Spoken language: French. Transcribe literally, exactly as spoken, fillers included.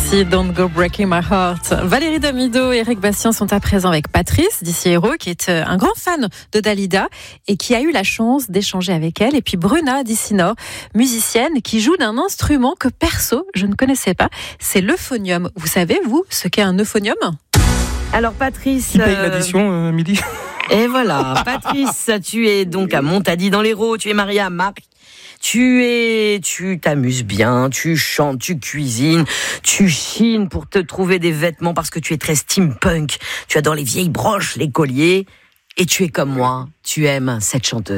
Voici Don't Go Breaking My Heart. Valérie Damido et Eric Bastien sont à présent avec Patrice d'ici Hérault, qui est un grand fan de Dalida et qui a eu la chance d'échanger avec elle. Et puis Bruna d'ici Nord, musicienne qui joue d'un instrument que perso, je ne connaissais pas. C'est l'euphonium. Vous savez, vous, ce qu'est un euphonium ? Alors Patrice... Qui paye euh... l'addition, euh, Midi ? Et voilà, Patrice, tu es donc à Montady dans l'Hérault, tu es marié à Marc. Tu es, tu t'amuses bien, tu chantes, tu cuisines, tu chines pour te trouver des vêtements parce que tu es très steampunk. Tu adores les vieilles broches, les colliers. Et tu es comme moi, tu aimes cette chanteuse.